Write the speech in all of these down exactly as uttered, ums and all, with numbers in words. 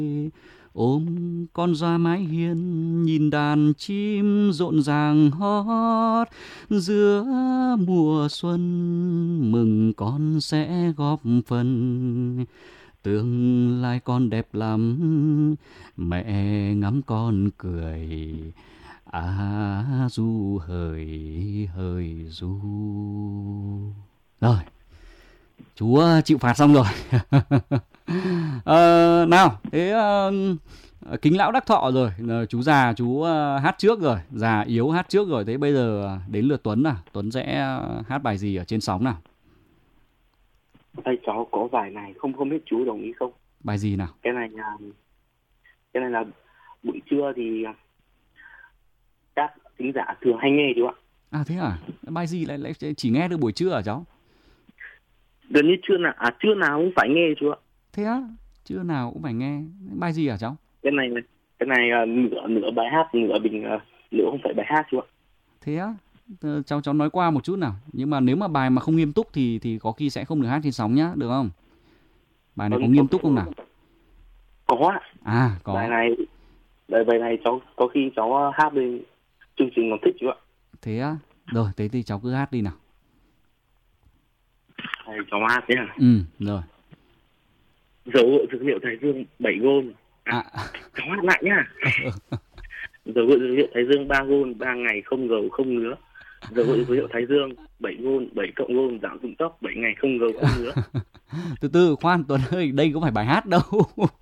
ôm con ra mái hiên, nhìn đàn chim rộn ràng hót. Giữa mùa xuân mừng con sẽ góp phần, tương lai con đẹp lắm, mẹ ngắm con cười. À du hời hời du. Rồi, chú uh, chịu phạt xong rồi. uh, nào, thế uh, kính lão đắc thọ rồi, uh, chú già chú uh, hát trước rồi, già yếu hát trước rồi. Thế bây giờ đến lượt Tuấn nào, Tuấn sẽ uh, hát bài gì ở trên sóng nào? Đây cháu có bài này, không không biết chú đồng ý không? Bài gì nào? Cái này là cái này là buổi trưa thì các thính giả thường hay nghe chú ạ. À thế à? Bài gì lại lại chỉ nghe được buổi trưa hả cháu? Gần như trưa nào à trưa nào cũng phải nghe chú ạ. Thế á? Trưa nào cũng phải nghe. Bài gì hả cháu? Cái này cái này uh, nửa nửa bài hát, nửa bình uh, nửa không phải bài hát chú ạ. Thế á? Cháu cháu nói qua một chút nào. Nhưng mà nếu mà bài mà không nghiêm túc thì thì có khi sẽ không được hát trên sóng nhá, được không? Bài này có nghiêm túc không nào? Có ạ. À có. Bài này bài bài này cháu có khi cháu hát lên chương trình còn thích chú ạ. Thế á? Rồi, thế thì cháu cứ hát đi nào. Đây, cháu hát thế à? Ừ, rồi. Dấu hiệu dược liệu Thái Dương bảy gôn. À, à. Cháu hát lại nhá. Dấu hiệu dược liệu Thái Dương ba gôn, ba ngày không gầu không ngứa. Dấu hiệu dược liệu Thái Dương bảy gôn, bảy cộng gôn, giảm rụng tóc, bảy ngày không gầu không ngứa. Từ từ, khoan Tuấn ơi, đây không phải bài hát đâu.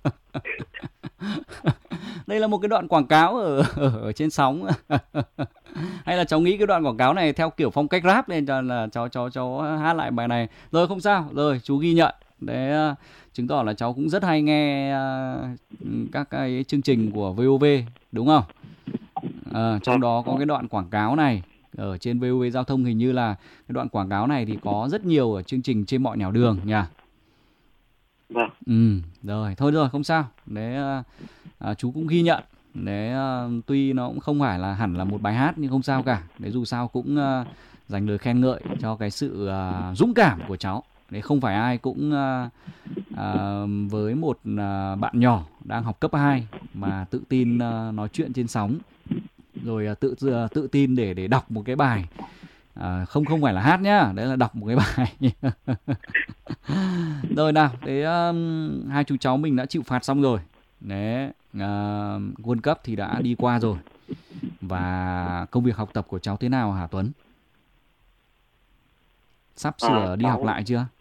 Đây là một cái đoạn quảng cáo ở, ở, ở trên sóng. Hay là cháu nghĩ cái đoạn quảng cáo này theo kiểu phong cách rap nên cho là cháu cháu cháu hát lại bài này. Rồi không sao, rồi chú ghi nhận. Để uh, chứng tỏ là cháu cũng rất hay nghe uh, các cái chương trình của vê o vê, đúng không? Uh, trong đó có cái đoạn quảng cáo này ở trên vê o vê Giao thông, hình như là cái đoạn quảng cáo này thì có rất nhiều ở chương trình Trên Mọi Nẻo Đường nhỉ? Vâng. Ừ, rồi, thôi rồi, không sao. Đấy, uh, chú cũng ghi nhận. Đấy, uh, tuy nó cũng không phải là hẳn là một bài hát nhưng không sao cả. Đấy, dù sao cũng uh, dành lời khen ngợi cho cái sự uh, dũng cảm của cháu. Đấy, không phải ai cũng uh, uh, với một uh, bạn nhỏ đang học cấp hai mà tự tin uh, nói chuyện trên sóng, rồi uh, tự uh, tự tin để để đọc một cái bài. Uh, không không phải là hát nhá, đấy là đọc một cái bài. Rồi nào, thế um, hai chú cháu mình đã chịu phạt xong rồi. Đấy, uh, World Cup thì đã đi qua rồi. Và công việc học tập của cháu thế nào hả Tuấn? Sắp sửa à, đi cháu... học lại chưa?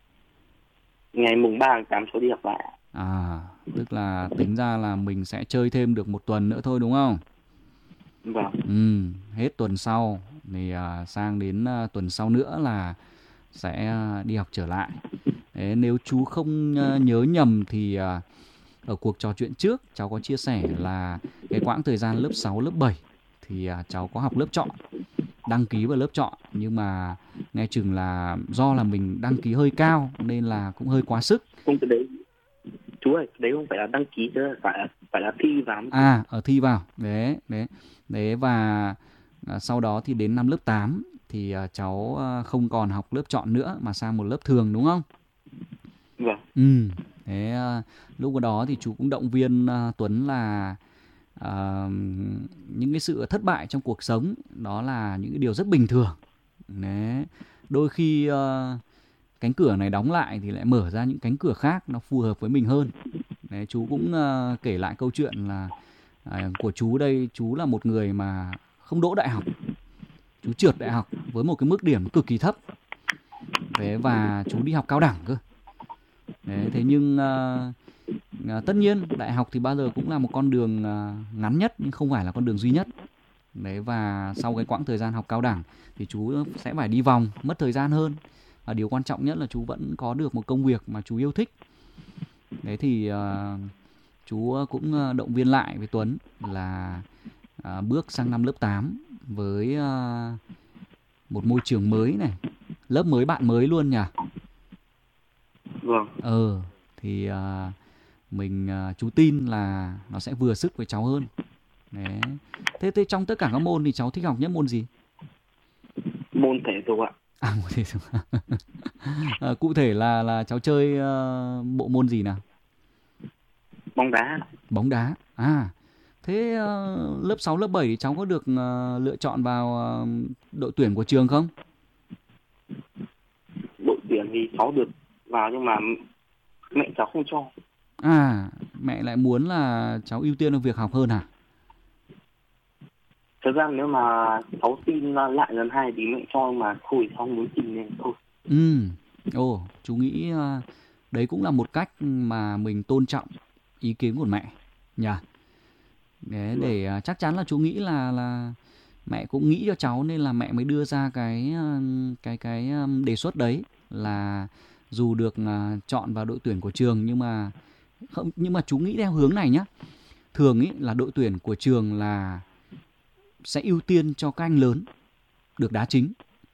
Ngày mùng ba tháng tám cháu đi học lại. À, tức là tính ra là mình sẽ chơi thêm được một tuần nữa thôi đúng không? Vâng. Ừ, hết tuần sau thì uh, sang đến uh, tuần sau nữa là sẽ uh, đi học trở lại. Đấy, nếu chú không uh, nhớ nhầm thì uh, ở cuộc trò chuyện trước cháu có chia sẻ là cái quãng thời gian lớp sáu, lớp bảy thì uh, cháu có học lớp chọn, đăng ký vào lớp chọn, nhưng mà nghe chừng là do là mình đăng ký hơi cao nên là cũng hơi quá sức. Không, cái đấy chú ơi, đấy không phải là đăng ký chứ, phải là phải là thi vào. À, ở thi vào. Đấy, đấy. Đấy và à, sau đó thì đến năm lớp tám thì à, cháu à, không còn học lớp chọn nữa mà sang một lớp thường đúng không? Vâng. Ừ. Thế à, lúc đó thì chú cũng động viên à, Tuấn là à, những cái sự thất bại trong cuộc sống đó là những cái điều rất bình thường. Đấy. Đôi khi à, cánh cửa này đóng lại thì lại mở ra những cánh cửa khác nó phù hợp với mình hơn. Đấy, chú cũng uh, kể lại câu chuyện là uh, của chú đây, chú là một người mà không đỗ đại học, chú trượt đại học với một cái mức điểm cực kỳ thấp. Đấy, và chú đi học cao đẳng cơ. Đấy, thế nhưng uh, uh, tất nhiên đại học thì bao giờ cũng là một con đường uh, ngắn nhất nhưng không phải là con đường duy nhất. Đấy, và sau cái quãng thời gian học cao đẳng thì chú sẽ phải đi vòng, mất thời gian hơn. Và điều quan trọng nhất là chú vẫn có được một công việc mà chú yêu thích. Đấy thì uh, chú cũng động viên lại với Tuấn là uh, bước sang năm lớp tám với uh, một môi trường mới này, lớp mới, bạn mới luôn nhỉ? Vâng. Ờ, thì uh, mình uh, chú tin là nó sẽ vừa sức với cháu hơn. Đấy. Thế, thế trong tất cả các môn thì cháu thích học nhất môn gì? Môn thể dục ạ. À, môn thể dục. À, cụ thể là là cháu chơi uh, bộ môn gì nào? bóng đá. Bóng đá. À, thế uh, lớp sáu, lớp bảy thì cháu có được uh, lựa chọn vào uh, đội tuyển của trường không? Đội tuyển thì cháu được vào nhưng mà mẹ cháu không cho. À, mẹ lại muốn là cháu ưu tiên việc học hơn hả? Thật ra nếu mà cháu xin lại lần hai thì mẹ cho, mà thôi cháu muốn xin nên thôi. Ừ, ồ, chú nghĩ uh, đấy cũng là một cách mà mình tôn trọng ý kiến của mẹ nhỉ. Để, để uh, chắc chắn là chú nghĩ là là mẹ cũng nghĩ cho cháu nên là mẹ mới đưa ra cái cái cái đề xuất đấy, là dù được uh, chọn vào đội tuyển của trường nhưng mà không, nhưng mà chú nghĩ theo hướng này nhá. Thường ý là đội tuyển của trường là sẽ ưu tiên cho các anh lớn được đá chính.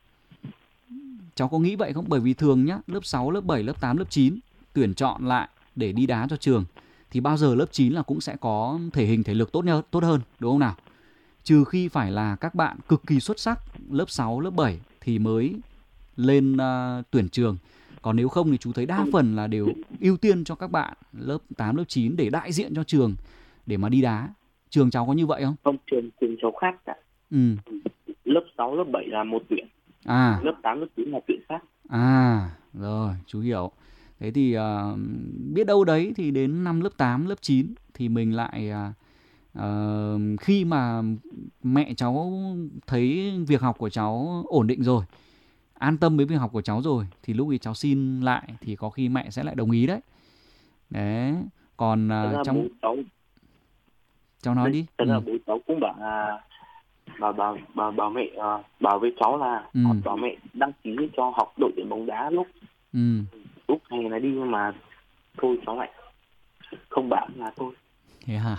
Cháu có nghĩ vậy không? Bởi vì thường nhá, lớp sáu, lớp bảy, lớp tám, lớp chín tuyển chọn lại để đi đá cho trường thì bao giờ lớp chín là cũng sẽ có thể hình thể lực tốt nhất, tốt hơn, đúng không nào? Trừ khi phải là các bạn cực kỳ xuất sắc lớp sáu, lớp bảy thì mới lên uh, tuyển trường. Còn nếu không thì chú thấy đa phần là đều ưu tiên cho các bạn lớp tám, lớp chín để đại diện cho trường để mà đi đá. Trường cháu có như vậy không? Không, trường trường cháu khác cả. Ừ. Lớp sáu, lớp bảy là một tuyển. À. Lớp tám, lớp chín là tuyển khác. À, rồi, chú hiểu. Thế thì uh, biết đâu đấy thì đến năm lớp tám, lớp chín thì mình lại uh, uh, khi mà mẹ cháu thấy việc học của cháu ổn định rồi, an tâm với việc học của cháu rồi thì lúc ấy cháu xin lại thì có khi mẹ sẽ lại đồng ý đấy. Đấy, còn uh, trong cháu cháu nói đi. Thật ừ. là bố cháu cũng bảo là bảo bảo bảo, bảo mẹ uh, bảo với cháu là ừ. bảo mẹ đăng ký cho học đội tuyển bóng đá lúc ừ. lúc này là đi, nhưng mà thôi cháu lại không bảo là thôi. Thế hả?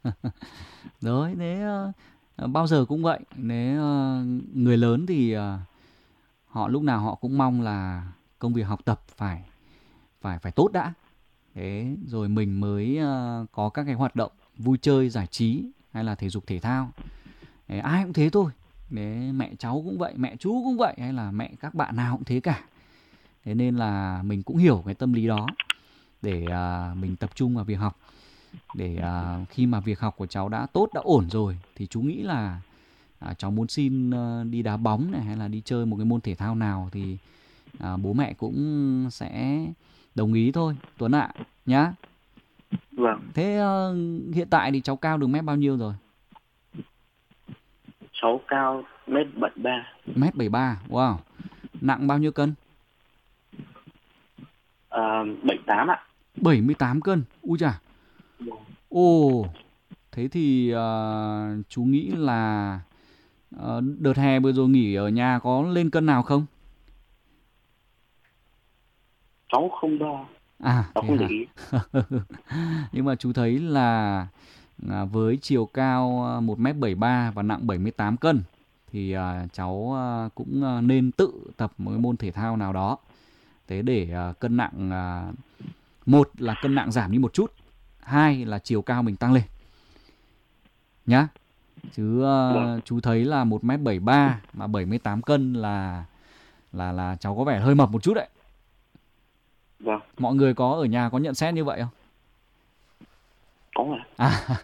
Rồi, thế uh, bao giờ cũng vậy. Nếu uh, người lớn thì uh, họ lúc nào họ cũng mong là công việc học tập phải phải phải tốt đã. Thế rồi mình mới uh, có các cái hoạt động vui chơi giải trí hay là thể dục thể thao. Thế, ai cũng thế thôi. Thế mẹ cháu cũng vậy, mẹ chú cũng vậy, hay là mẹ các bạn nào cũng thế cả. Thế nên là mình cũng hiểu cái tâm lý đó để uh, mình tập trung vào việc học. Để uh, khi mà việc học của cháu đã tốt, đã ổn rồi thì chú nghĩ là uh, cháu muốn xin uh, đi đá bóng này hay là đi chơi một cái môn thể thao nào thì uh, bố mẹ cũng sẽ đồng ý thôi Tuấn ạ, nhá. Vâng. Thế uh, hiện tại thì cháu cao được mét bao nhiêu rồi? Cháu cao mét bảy mươi ba. Mét bảy mươi ba, wow. Nặng bao nhiêu cân? À, bảy mươi tám ạ. bảy mươi tám cân, ui chà. Ồ, thế thì uh, chú nghĩ là uh, đợt hè vừa rồi nghỉ ở nhà có lên cân nào không? Cháu không đo. À, cháu không để ý. Nhưng mà chú thấy là à, với chiều cao một mét bảy mươi ba và nặng bảy mươi tám cân thì à, cháu à, cũng à, nên tự tập một môn thể thao nào đó. Thế để à, cân nặng, à, một là cân nặng giảm đi một chút, hai là chiều cao mình tăng lên. Nhá. Chứ uh, chú thấy là một mét bảy mươi ba mà bảy mươi tám cân là là là cháu có vẻ hơi mập một chút đấy. Vâng. Mọi người có ở nhà có nhận xét như vậy không? Có ạ. À.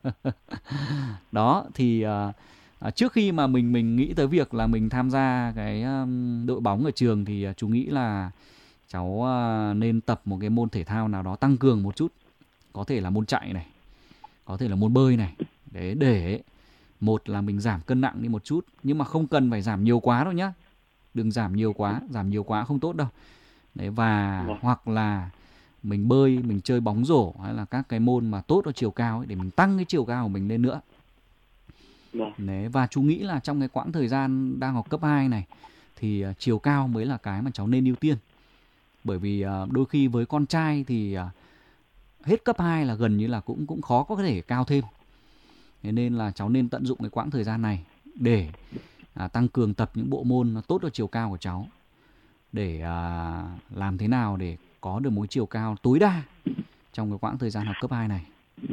Đó thì uh, trước khi mà mình mình nghĩ tới việc là mình tham gia cái um, đội bóng ở trường thì uh, chú nghĩ là cháu uh, nên tập một cái môn thể thao nào đó tăng cường một chút. Có thể là môn chạy này, có thể là môn bơi này. Để để một là mình giảm cân nặng đi một chút, nhưng mà không cần phải giảm nhiều quá đâu nhá. Đừng giảm nhiều quá, giảm nhiều quá không tốt đâu. Đấy, và Vâng. hoặc là mình bơi, mình chơi bóng rổ hay là các cái môn mà tốt cho chiều cao ấy, để mình tăng cái chiều cao của mình lên nữa. Vâng. Đấy, và chú nghĩ là trong cái quãng thời gian đang học cấp hai này thì uh, chiều cao mới là cái mà cháu nên ưu tiên. Bởi vì uh, đôi khi với con trai thì uh, hết cấp hai là gần như là cũng cũng khó có thể cao thêm. Thế nên là cháu nên tận dụng cái quãng thời gian này để uh, tăng cường tập những bộ môn tốt cho chiều cao của cháu. Để uh, làm thế nào để có được một chiều cao tối đa trong cái quãng thời gian học cấp hai này.